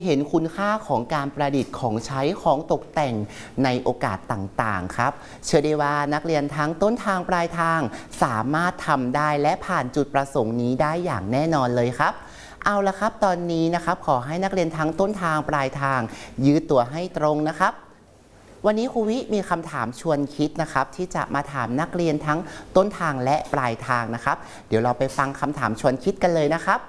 เห็นคุณค่าของการประดิษฐ์ของใช้ของตกแต่งในโอกาสต่างๆครับเชื่อได้ว่านักเรียนทั้งต้นทางปลายทางสามารถทำได้และผ่านจุดประสงค์นี้ได้อย่างแน่นอนเลยครับเอาละครับตอนนี้นะครับขอให้นักเรียนทั้งต้นทางปลายทางยืดตัวให้ตรงนะครับวันนี้ครูวิมีคำถามชวนคิดนะครับที่จะมาถามนักเรียนทั้งต้นทางและปลายทางนะครับเดี๋ยวเราไปฟังคำถามชวนคิดกันเลยนะครับ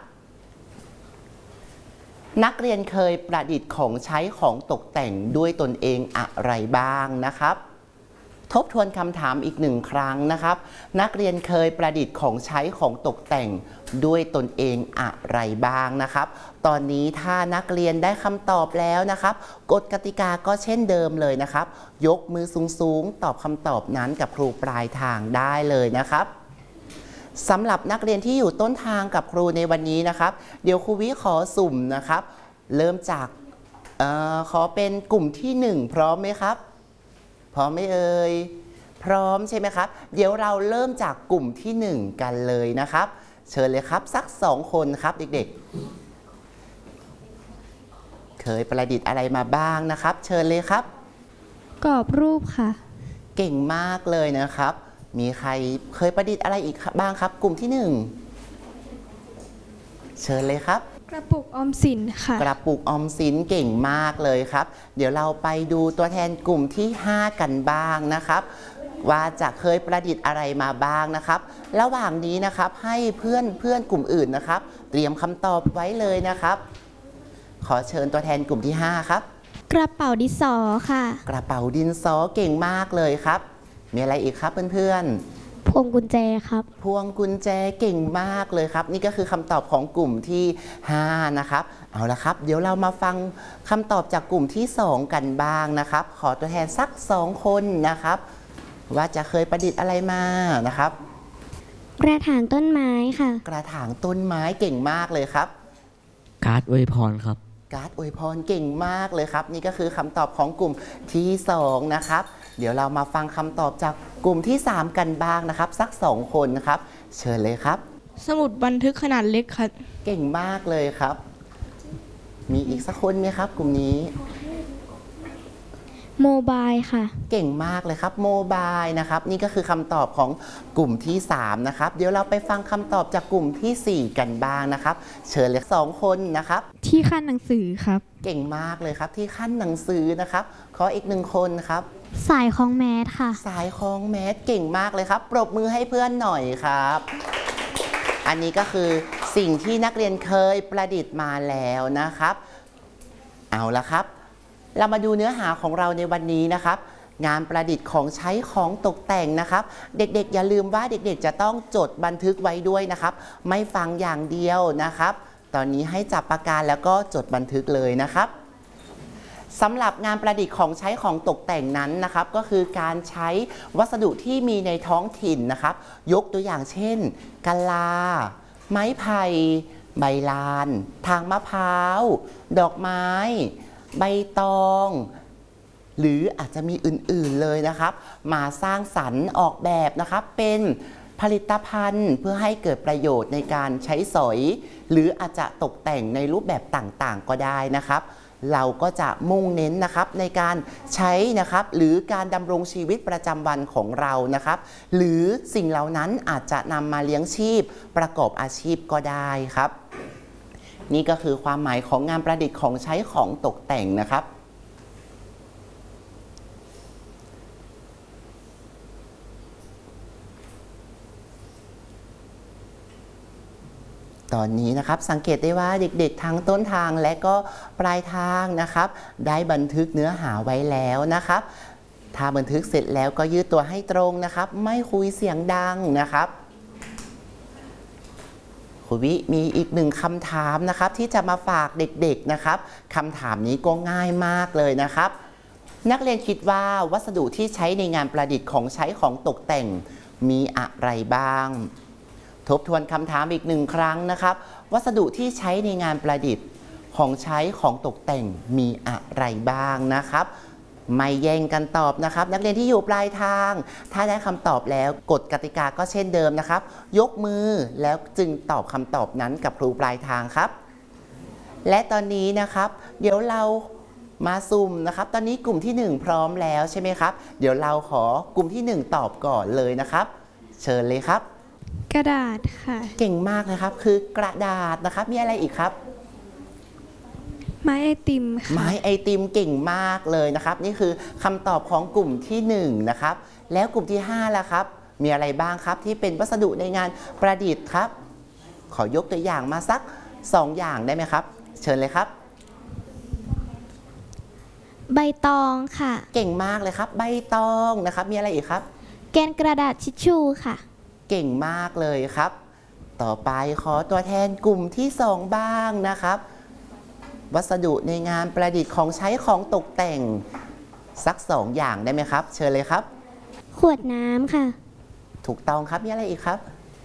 นักเรียนเคยประดิษฐ์ของใช้ของตกแต่งด้วยตนเองอะไรบ้างนะครับทบทวนคำถามอีกหนึ่งครั้งนะครับนักเรียนเคยประดิษฐ์ของใช้ของตกแต่งด้วยตนเองอะไรบ้างนะครับตอนนี้ถ้านักเรียนได้คำตอบแล้วนะครับกฎกติกาก็เช่นเดิมเลยนะครับยกมือสูงๆตอบคำตอบนั้นกับครูปลายทางได้เลยนะครับสำหรับนักเรียนที่อยู่ต้นทางกับครูในวันนี้นะครับเดี๋ยวครูวิขอสุ่มนะครับเริ่มจากขอเป็นกลุ่มที่1พร้อมไหมครับพร้อมไหมเอ่ยพร้อมใช่ไหมครับเดี๋ยวเราเริ่มจากกลุ่มที่1กันเลยนะครับเชิญเลยครับสัก2คนครับเด็กๆเคยประดิษฐ์อะไรมาบ้างนะครับเชิญเลยครับกรอบรูปค่ะเก่งมากเลยนะครับมีใครเคยประดิษฐ์อะไรอีกบ้างครับกลุ่มที่1เชิญเลยครับกระปุกออมสินค่ะกระปุกออมสินเก่งมากเลยครับเดี๋ยวเราไปดูตัวแทนกลุ่มที่5กันบ้างนะครับว่าจะเคยประดิษฐ์อะไรมาบ้างนะครับระหว่างนี้นะครับให้เพื่อนกลุ่มอื่นนะครับเตรียมคำตอบไว้เลยนะครับขอเชิญตัวแทนกลุ่มที่5ครับกระเป๋าดินสอค่ะกระเป๋าดินสอเก่งมากเลยครับมีอะไรอีกครับเพื่อนพวงกุญแจครับพวงกุญแจเก่งมากเลยครับนี่ก็คือคำตอบของกลุ่มที่5นะครับเอาละครับเดี๋ยวเรามาฟังคำตอบจากกลุ่มที่2กันบ้างนะครับขอตัวแทนสัก2คนนะครับว่าจะเคยประดิษฐ์อะไรมานะครับกระถางต้นไม้ค่ะกระถางต้นไม้เก่งมากเลยครับการ์ดอวยพรครับการ์ดอวยพรเก่งมากเลยครับนี่ก็คือคำตอบของกลุ่มที่2นะครับเดี๋ยวเรามาฟังคำตอบจากกลุ่มที่3กันบ้างนะครับสัก2คนนะครับเชิญเลยครับสมุดบันทึกขนาดเล็กครับเก่งมากเลยครับมีอีกสักคนไหมครับกลุ่มนี้โมบายค่ะเก่งมากเลยครับโมบายนะครับนี่ก็คือคำตอบของกลุ่มที่3นะครับเดี๋ยวเราไปฟังคำตอบจากกลุ่มที่4กันบ้างนะครับเชิญเลย2คนนะครับที่ขั้นหนังสือครับเก่งมากเลยครับที่ขั้นหนังสือนะครับขออีก1คนครับสายคล้องแมสค่ะสายคล้องแมสเก่งมากเลยครับปรบมือให้เพื่อนหน่อยครับอันนี้ก็คือสิ่งที่นักเรียนเคยประดิษฐ์มาแล้วนะครับเอาละครับเรามาดูเนื้อหาของเราในวันนี้นะครับงานประดิษฐ์ของใช้ของตกแต่งนะครับเด็กๆอย่าลืมว่าเด็กๆจะต้องจดบันทึกไว้ด้วยนะครับไม่ฟังอย่างเดียวนะครับตอนนี้ให้จับปากกาแล้วก็จดบันทึกเลยนะครับสำหรับงานประดิษฐ์ของใช้ของตกแต่งนั้นนะครับก็คือการใช้วัสดุที่มีในท้องถิ่นนะครับยกตัวอย่างเช่นกะลาไม้ไผ่ใบลานทางมะพร้าวดอกไม้ใบตองหรืออาจจะมีอื่นๆเลยนะครับมาสร้างสรรค์ออกแบบนะครับเป็นผลิตภัณฑ์เพื่อให้เกิดประโยชน์ในการใช้สอยหรืออาจจะตกแต่งในรูปแบบต่างๆก็ได้นะครับเราก็จะมุ่งเน้นนะครับในการใช้นะครับหรือการดำรงชีวิตประจำวันของเรานะครับหรือสิ่งเหล่านั้นอาจจะนำมาเลี้ยงชีพประกอบอาชีพก็ได้ครับนี่ก็คือความหมายของงานประดิษฐ์ของใช้ของตกแต่งนะครับตอนนี้นะครับสังเกตได้ว่าเด็กๆทั้งต้นทางและก็ปลายทางนะครับได้บันทึกเนื้อหาไว้แล้วนะครับถ้าบันทึกเสร็จแล้วก็ยืดตัวให้ตรงนะครับไม่คุยเสียงดังนะครับครูวิมีอีก1คำถามนะครับที่จะมาฝากเด็กๆนะครับคำถามนี้ก็ง่ายมากเลยนะครับนักเรียนคิดว่าวัสดุที่ใช้ในงานประดิษฐ์ของใช้ของตกแต่งมีอะไรบ้างทบทวนคำถามอีก1ครั้งนะครับวัสดุที่ใช้ในงานประดิษฐ์ของใช้ของตกแต่งมีอะไรบ้างนะครับไม่แย่งกันตอบนะครับนักเรียนที่อยู่ปลายทางถ้าได้คำตอบแล้วกฎกติกาก็เช่นเดิมนะครับยกมือแล้วจึงตอบคำตอบนั้นกับครูปลายทางครับและตอนนี้นะครับเดี๋ยวเรามาสุ่มนะครับตอนนี้กลุ่มที่1พร้อมแล้วใช่ไหมครับเดี๋ยวเราขอกลุ่มที่1ตอบก่อนเลยนะครับเชิญเลยครับกระดาษค่ะเก่งมากนะครับคือกระดาษนะครับมีอะไรอีกครับไม้ไอติมค่ะไม้ไอติมเก่งมากเลยนะครับนี่คือคำตอบของกลุ่มที่1นะครับแล้วกลุ่มที่5ล่ะครับมีอะไรบ้างครับที่เป็นวัสดุในงานประดิษฐ์ครับขอยกตัวอย่างมาสัก2อย่างได้ไหมครับเชิญเลยครับใบตองค่ะเก่งมากเลยครับใบตองนะครับมีอะไรอีกครับแกนกระดาษทิชชู่ค่ะเก่งมากเลยครับต่อไปขอตัวแทนกลุ่มที่2บ้างนะครับวัสดุในงานประดิษฐ์ของใช้ของตกแต่งสัก2อย่างได้ไหมครับเชิญเลยครับขวดน้ำค่ะถูกต้องครับมีอะไรอีกครับ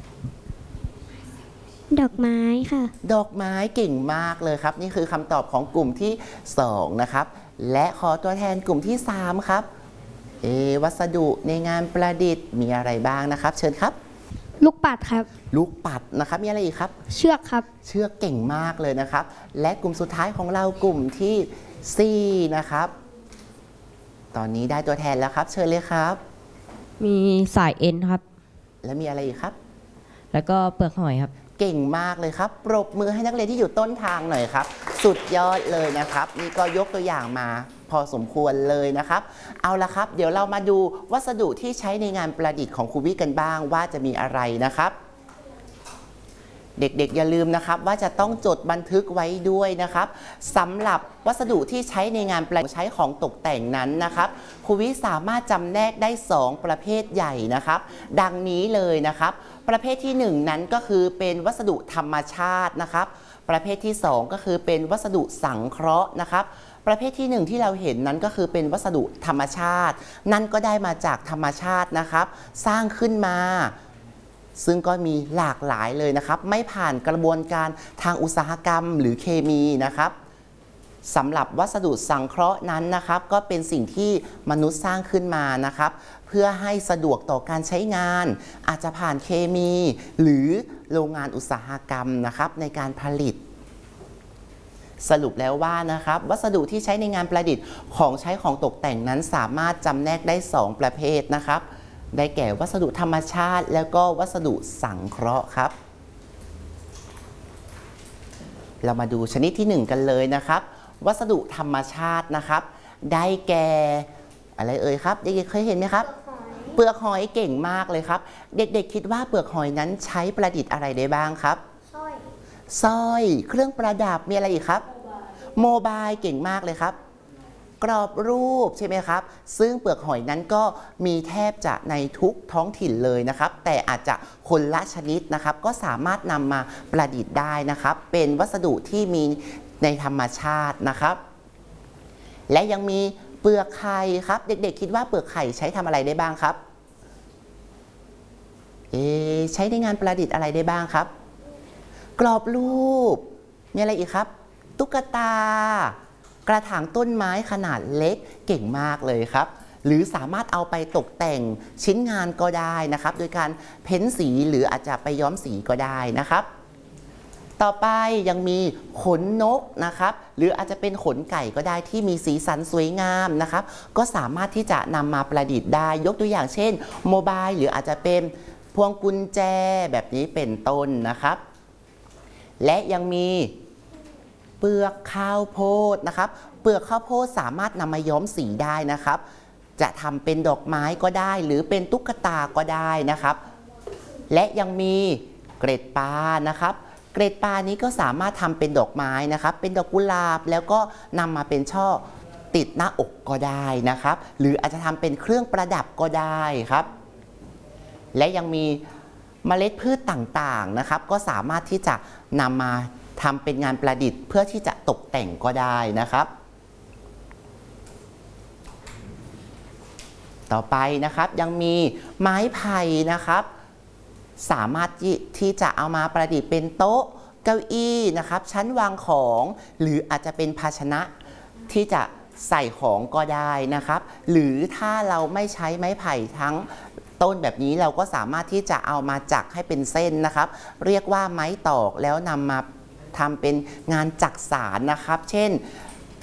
ดอกไม้ค่ะดอกไม้เก่งมากเลยครับนี่คือคำตอบของกลุ่มที่2นะครับและขอตัวแทนกลุ่มที่3ครับวัสดุในงานประดิษฐ์มีอะไรบ้างนะครับเชิญครับลูกปัดครับลูกปัดนะครับมีอะไรอีกครับเชือกครับเชือกเก่งมากเลยนะครับและกลุ่มสุดท้ายของเรากลุ่มที่4นะครับตอนนี้ได้ตัวแทนแล้วครับเชิญเลยครับมีสายเอ็นครับและมีอะไรอีกครับแล้วก็เปลือกหอยครับเก่งมากเลยครับปรบมือให้นักเรียนที่อยู่ต้นทางหน่อยครับสุดยอดเลยนะครับนี่ก็ยกตัวอย่างมาพอสมควรเลยนะครับเอาละครับเดี๋ยวเรามาดูวัสดุที่ใช้ในงานประดิษฐ์ของครูวิกันบ้างว่าจะมีอะไรนะครับเด็กๆอย่าลืมนะครับว่าจะต้องจดบันทึกไว้ด้วยนะครับสำหรับวัสดุที่ใช้ในงานประดิษฐ์ใช้ของตกแต่งนั้นนะครับครูวิสามารถจำแนกได้2ประเภทใหญ่นะครับดังนี้เลยนะครับประเภทที่1นั้นก็คือเป็นวัสดุธรรมชาตินะครับประเภทที่2ก็คือเป็นวัสดุสังเคราะห์นะครับประเภทที่1ที่เราเห็นนั้นก็คือเป็นวัสดุธรรมชาตินั่นก็ได้มาจากธรรมชาตินะครับสร้างขึ้นมาซึ่งก็มีหลากหลายเลยนะครับไม่ผ่านกระบวนการทางอุตสาหกรรมหรือเคมีนะครับสำหรับวัสดุสังเคราะห์นั้นนะครับก็เป็นสิ่งที่มนุษย์สร้างขึ้นมานะครับเพื่อให้สะดวกต่อการใช้งานอาจจะผ่านเคมีหรือโรงงานอุตสาหกรรมนะครับในการผลิตสรุปแล้วว่านะครับวัสดุที่ใช้ในงานประดิษฐ์ของใช้ของตกแต่งนั้นสามารถจำแนกได้2ประเภทนะครับได้แก่วัสดุธรรมชาติแล้วก็วัสดุสังเคราะห์ครับเรามาดูชนิดที่1กันเลยนะครับวัสดุธรรมชาตินะครับได้แก่อะไรเอ่ยครับเด็กๆเคยเห็นไหมครับเปลือกหอยเก่งมากเลยครับเด็กๆคิดว่าเปลือกหอยนั้นใช้ประดิษฐ์อะไรได้บ้างครับสร้อยเครื่องประดับมีอะไรอีกครับโมบายเก่งมากเลยครับกรอบรูปใช่ไหมครับซึ่งเปลือกหอยนั้นก็มีแทบจะในทุกท้องถิ่นเลยนะครับแต่อาจจะคนละชนิดนะครับก็สามารถนำมาประดิษฐ์ได้นะครับเป็นวัสดุที่มีในธรรมชาตินะครับและยังมีเปลือกไข่ครับเด็กๆคิดว่าเปลือกไข่ใช้ทำอะไรได้บ้างครับใช้ในงานประดิษฐ์อะไรได้บ้างครับกรอบรูปมีอะไรอีกครับตุ๊กตากระถางต้นไม้ขนาดเล็กเก่งมากเลยครับหรือสามารถเอาไปตกแต่งชิ้นงานก็ได้นะครับโดยการเพ้นสีหรืออาจจะไปย้อมสีก็ได้นะครับต่อไปยังมีขนนกนะครับหรืออาจจะเป็นขนไก่ก็ได้ที่มีสีสันสวยงามนะครับก็สามารถที่จะนำมาประดิษฐ์ได้ยกตัวอย่างเช่นโมบายหรืออาจจะเป็นพวงกุญแจแบบนี้เป็นต้นนะครับและยังมีเปลือกข้าวโพดนะครับเปลือกข้าวโพดสามารถนำมาย้อมสีได้นะครับจะทำเป็นดอกไม้ก็ได้หรือเป็นตุ๊กตาก็ได้นะครับและยังมีเกล็ดปลานะครับเกล็ดปลานี้ก็สามารถทำเป็นดอกไม้นะครับเป็นดอกกุหลาบแล้วก็นำมาเป็นช่อติดหน้าอกก็ได้นะครับหรืออาจจะทำเป็นเครื่องประดับก็ได้ครับและยังมีเมล็ดพืชต่างๆนะครับก็สามารถที่จะนำมาทำเป็นงานประดิษฐ์เพื่อที่จะตกแต่งก็ได้นะครับต่อไปนะครับยังมีไม้ไผ่นะครับสามารถที่จะเอามาประดิษฐ์เป็นโต๊ะเก้าอี้นะครับชั้นวางของหรืออาจจะเป็นภาชนะที่จะใส่ของก็ได้นะครับหรือถ้าเราไม่ใช้ไม้ไผ่ทั้งต้นแบบนี้เราก็สามารถที่จะเอามาจักให้เป็นเส้นนะครับเรียกว่าไม้ตอกแล้วนำมาทำเป็นงานจักสานนะครับ เช่น